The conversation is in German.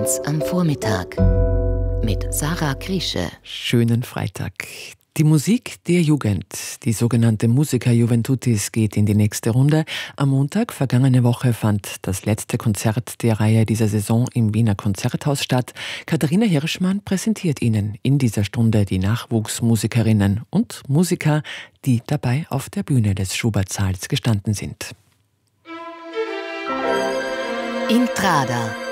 1 am Vormittag mit Sarah Griesche. Schönen Freitag. Die Musik der Jugend, die sogenannte Musica Juventutis, geht in die nächste Runde. Am Montag vergangene Woche fand das letzte Konzert der Reihe dieser Saison im Wiener Konzerthaus statt. Katharina Hirschmann präsentiert Ihnen in dieser Stunde die Nachwuchsmusikerinnen und Musiker, die dabei auf der Bühne des Schubert-Saals gestanden sind. Intrada.